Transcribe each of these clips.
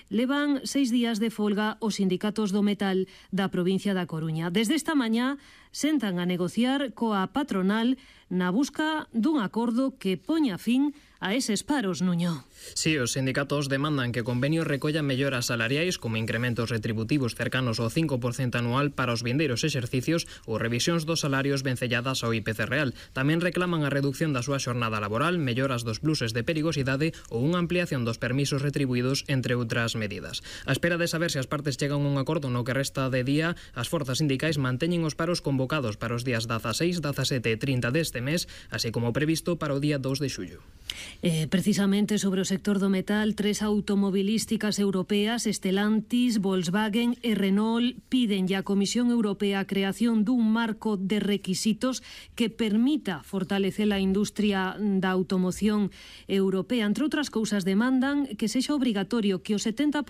levan 6 días de folga os sindicatos do metal da provincia da Coruña. Desde esta mañá sentan a negociar coa patronal na busca dun acordo que poña fin a eses paros, Nuño. Sí, os sindicatos demandan que o convenio recolla melloras salariais como incrementos retributivos cercanos ao 5% anual para os vindeiros exercicios ou revisións dos salarios vencelladas ao IPC real. Tamén reclaman a reducción da súa xornada laboral, melloras dos pluses de perigosidade ou unha ampliación dos permisos retribuídos, entre outras medidas. A espera de saber se as partes chegan a un acordo no que resta de día, as forzas sindicais manteñen os paros convocados para os días 16, 17 e 30 deste mes, así como previsto para o día 2 de xullo. Precisamente sobre o sector do metal, 3 automobilísticas europeas, Stellantis, Volkswagen e Renault, piden á Comisión Europea a creación dun marco de requisitos que permita fortalecer a industria da automoción europea. Entre outras cousas, demandan que sexa obrigatorio que o 70%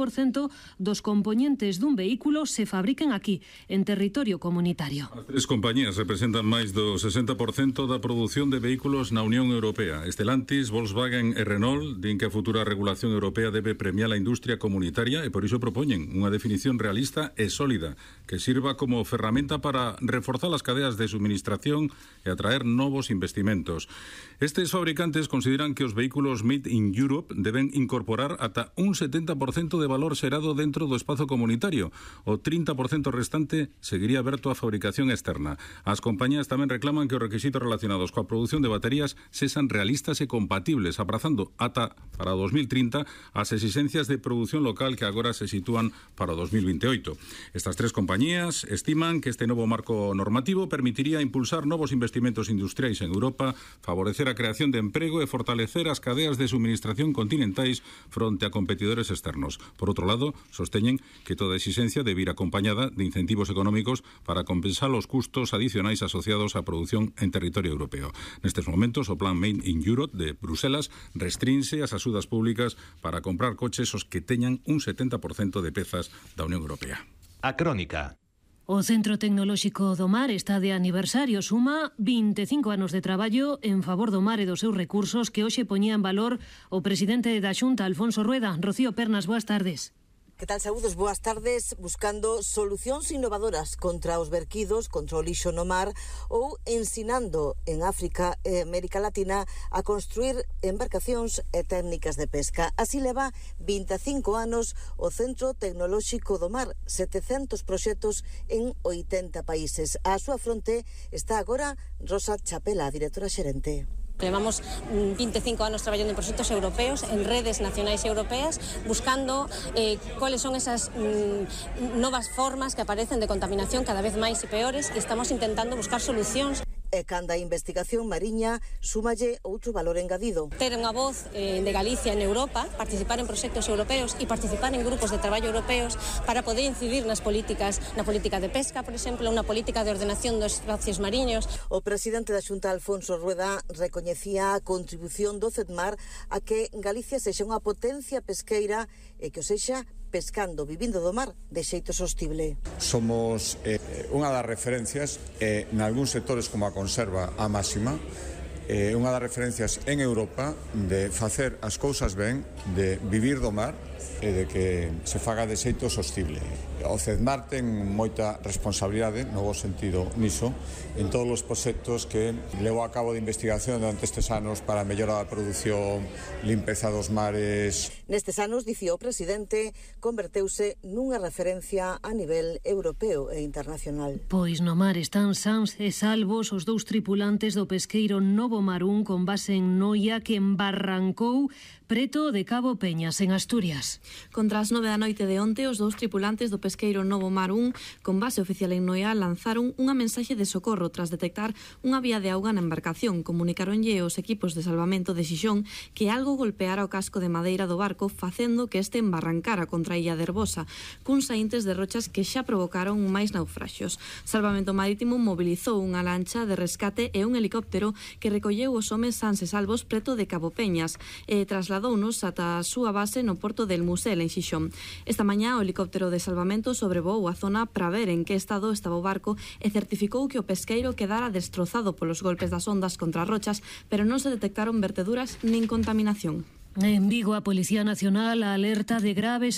dos componentes dun vehículo se fabriquen aquí, en territorio comunitario. As 3 compañías representan máis do 60% da produción de vehículos na Unión Europea. Stellantis, Volkswagen e Renault din que a futura regulación europea debe premiar a industria comunitaria e por iso propoñen unha definición realista e sólida que sirva como ferramenta para reforzar as cadeas de suministración e atraer novos investimentos. Estes fabricantes consideran que os vehículos Made in Europe deben incorporar ata un 70% de valor xerado dentro do espazo comunitario. O 30% restante seguiría aberto á fabricación externa. As compañías tamén reclaman que os requisitos relacionados coa produción de baterías sexan realistas e compatibles, abrazando ata para 2030 as exigencias de produción local que agora se sitúan para 2028. Estas 3 compañías estiman que este novo marco normativo permitiría impulsar novos investimentos industriais en Europa, favorecer a creación de emprego e fortalecer as cadeas de suministración continentais fronte a competidores externos. Por outro lado, sosteñen que toda exigencia debe ir acompañada de incentivos económicos para compensar os custos adicionais asociados á produción en territorio europeo. Nestes momentos, o plan Made in Europe de Bruselas restrinse as axudas públicas para comprar coches os que teñan un 70% de pezas da Unión Europea. A Crónica. O Centro Tecnolóxico do Mar está de aniversario, suma 25 anos de traballo en favor do mar e dos seus recursos que hoxe poñía en valor o presidente da Xunta, Alfonso Rueda. Rocío Pernas, boas tardes. Que tal, saúdos? Boas tardes. Buscando solucións innovadoras contra os verquidos, contra o lixo no mar ou ensinando en África e América Latina a construir embarcacións e técnicas de pesca. Así leva 25 anos o Centro Tecnolóxico do Mar, 700 proxectos en 80 países. A súa fronte está agora Rosa Chapela, directora xerente. Levamos 25 anos traballando en proxectos europeos, en redes nacionais e europeas, buscando cuáles son esas novas formas que aparecen de contaminación cada vez máis e peores, e estamos intentando buscar solucións. E canda a investigación mariña súmalle outro valor engadido. Ter unha voz de Galicia en Europa, participar en proxectos europeos e participar en grupos de traballo europeos para poder incidir nas políticas, na política de pesca, por exemplo, unha política de ordenación dos espacios mariños. O presidente da Xunta, Alfonso Rueda, recoñecía a contribución do CEDMAR a que Galicia sexa unha potencia pesqueira e que o sexa pescando, vivindo do mar de xeito sostible. Somos unha das referencias en algúns sectores como a conserva a máxima, unha das referencias en Europa de facer as cousas ben, de vivir do mar e de que se faga de xeito sostible. O CEDMAR ten moita responsabilidade, no bo sentido niso, en todos os proxectos que levou a cabo de investigación durante estes anos para mellorar a produción, limpeza dos mares. Nestes anos, dicía o presidente, converteuse nunha referencia a nivel europeo e internacional. Pois no mar están sans e salvos os 2 tripulantes do pesqueiro Novo Marún con base en Noia que embarrancou preto de Cabo Peñas, en Asturias. Contra as 9 da noite de onte, os 2 tripulantes do pesqueiro Novo Marún, con base oficial en Noia, lanzaron unha mensaxe de socorro tras detectar unha vía de auga na embarcación. Comunicaronlle os equipos de salvamento de Xixón que algo golpeara o casco de madeira do barco, facendo que este embarrancara contra a illa de Herbosa, cuns saíntes de rochas que xa provocaron máis naufraxios. Salvamento Marítimo mobilizou unha lancha de rescate e un helicóptero que recolleu os homes sans e salvos preto de Cabo Peñas e trasladounos ata a súa base no porto del Musel, en Xixón. Esta mañá o helicóptero de salvamento sobrevoou a zona para ver en que estado estaba o barco e certificou que o pesqueiro quedara destrozado polos golpes das ondas contra as rochas, pero non se detectaron verteduras nin contaminación. En Vigo, a Policía Nacional alerta de graves